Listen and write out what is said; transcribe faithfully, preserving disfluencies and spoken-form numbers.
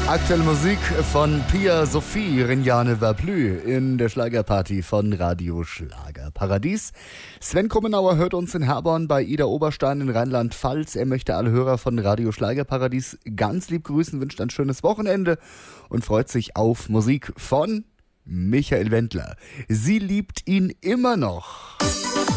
Aktuelle Musik von Pia Sophie, Rignane va plus in der Schlagerparty von Radio Schlagerparadies. Sven Krummenauer hört uns in Herborn bei Ida Oberstein in Rheinland-Pfalz. Er möchte alle Hörer von Radio Schlagerparadies ganz lieb grüßen, wünscht ein schönes Wochenende und freut sich auf Musik von Michael Wendler. Sie liebt ihn immer noch.